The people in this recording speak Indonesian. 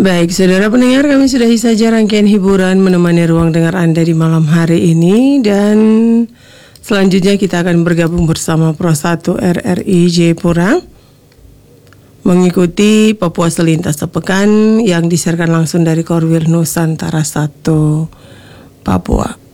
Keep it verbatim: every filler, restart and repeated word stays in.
Baik, saudara pendengar, kami sudahi saja rangkaian hiburan menemani ruang dengar Anda di malam hari ini. Dan selanjutnya kita akan bergabung bersama Pro satu R R I Jayapura mengikuti Papua Selintas Sepekan yang disiarkan langsung dari Korwil Nusantara satu Papua.